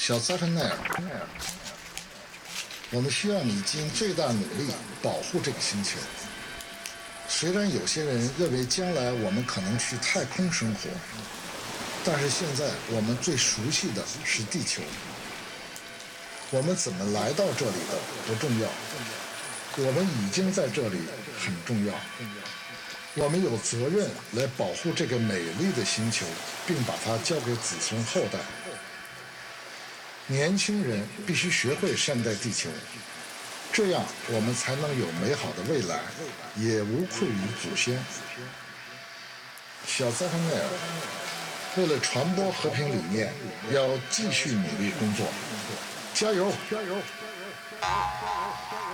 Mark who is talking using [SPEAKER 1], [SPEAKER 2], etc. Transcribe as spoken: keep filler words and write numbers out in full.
[SPEAKER 1] 小扎特奈尔，我们需要你尽最大努力保护这个星球。虽然有些人认为将来我们可能去太空生活，但是现在我们最熟悉的是地球。我们怎么来到这里的不重要，我们已经在这里很重要。我们有责任来保护这个美丽的星球，并把它交给子孙后代。年轻人必须学会善待地球，这样我们才能有美好的未来，也无愧于祖先。小扎特奈尔，为了传播和平理念，要继续努力工作，加油！加油！